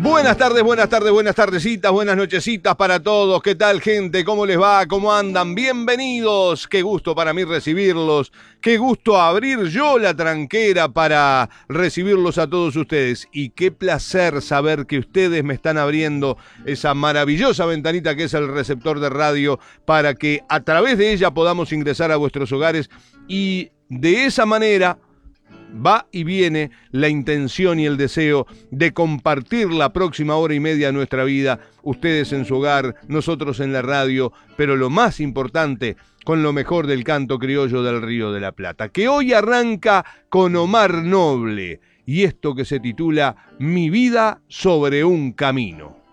Buenas tardes, buenas tardes, buenas tardecitas, buenas nochecitas para todos. ¿Qué tal, gente? ¿Cómo les va? ¿Cómo andan? Bienvenidos. Qué gusto para mí recibirlos. Qué gusto abrir yo la tranquera para recibirlos a todos ustedes. Y qué placer saber que ustedes me están abriendo esa maravillosa ventanita que es el receptor de radio para que a través de ella podamos ingresar a vuestros hogares y de esa manera va y viene la intención y el deseo de compartir la próxima hora y media de nuestra vida, ustedes en su hogar, nosotros en la radio, pero lo más importante, con lo mejor del canto criollo del Río de la Plata, que hoy arranca con Omar Noble y esto que se titula Mi vida sobre un camino.